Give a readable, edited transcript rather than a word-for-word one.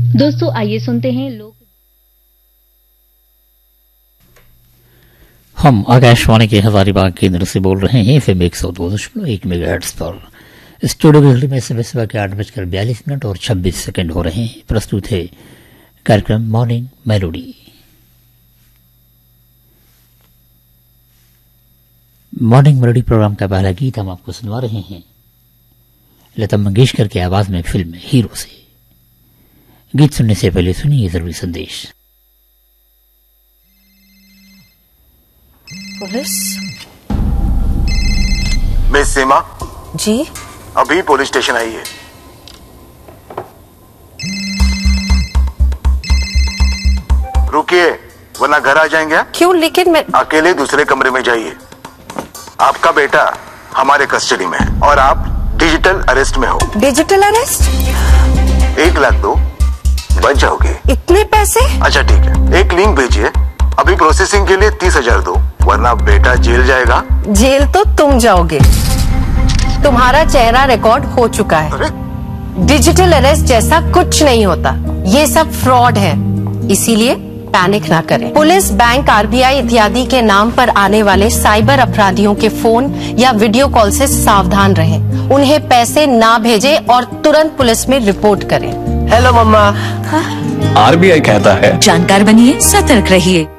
दोस्तों आइए सुनते हैं लोग। हम आकाशवाणी के हजारीबाग केंद्र से बोल रहे हैं FM 102.1 मेगाहर्ट्ज पर। स्टूडियो की घड़ी में सुबह के 8:42 और 26 सेकंड हो रहे हैं। प्रस्तुत है कार्यक्रम morning melody. Morning melody programme का पहला गीत हम आपको सुनवा रहे हैं लता मंगेशकर की आवाज में फिल्म हीरो से। गीत सुनने से पहले सुनिए जरूरी संदेश। पुलिस? मिस सीमा जी? अभी पुलिस स्टेशन आई है। रुकिए वरना घर आ जाएंगे। क्यों? लेकिन मैं अकेले दूसरे कमरे में जाइए। आपका बेटा हमारे कस्टडी में है और आप डिजिटल अरेस्ट में हो। Digital arrest? 1 लाख दो, बच जाओगे। इतने पैसे? अच्छा ठीक है, एक लिंक भेजिए। अभी प्रोसेसिंग के लिए 30,000 दो, वरना बेटा जेल जाएगा। जेल तो तुम जाओगे। तुम्हारा चेहरा रिकॉर्ड हो चुका है। अरे? डिजिटल अरेस्ट जैसा कुछ नहीं होता, ये सब फ्रॉड है। इसीलिए पैनिक ना करें। पुलिस, बैंक, RBI इत्यादि के नाम पर आने वाले साइबर अपराधियों के फोन या वीडियो कॉल से सावधान रहें। उन्हें पैसे ना भेजें और तुरंत पुलिस में रिपोर्ट करें। हेलो मम्मा। RBI कहता है जानकार बनिए, सतर्क रहिए।